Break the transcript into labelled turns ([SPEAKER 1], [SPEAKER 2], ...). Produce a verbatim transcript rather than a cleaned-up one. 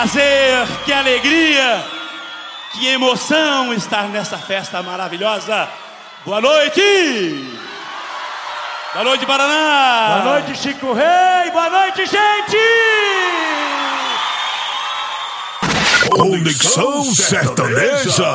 [SPEAKER 1] prazer, que alegria, que emoção estar nessa festa maravilhosa. Boa noite! Boa noite, Paraná!
[SPEAKER 2] Boa noite, Chico Rei! Boa noite, gente!
[SPEAKER 3] Conexão Sertaneja!